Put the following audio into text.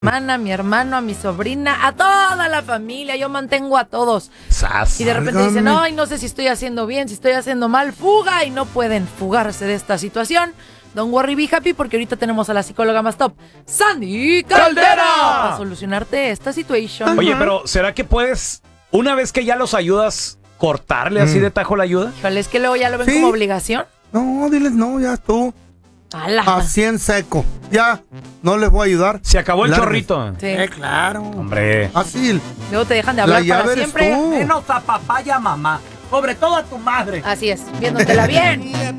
hermana, a mi hermano, a mi sobrina, a toda la familia. Yo mantengo a todos. Y de repente dicen, ay, no sé si estoy haciendo bien, si estoy haciendo mal. Fuga, y no pueden fugarse de esta situación. Don't worry, be happy, porque ahorita tenemos a la psicóloga más top, Sandy Caldera, para solucionarte esta situación. Oye, pero ¿será que puedes, una vez que ya los ayudas, cortarle así de tajo la ayuda? Híjole, es que luego ya lo ven como obligación. No, diles no, ya tú. ¡Hala! Así en seco. Ya, no les voy a ayudar. Se acabó el chorrito. Sí. Claro. Hombre. Así. Luego te dejan de hablar La para llave eres siempre. tú. Menos a papá y a mamá. Sobre todo a tu madre. Así es, viéndotela bien.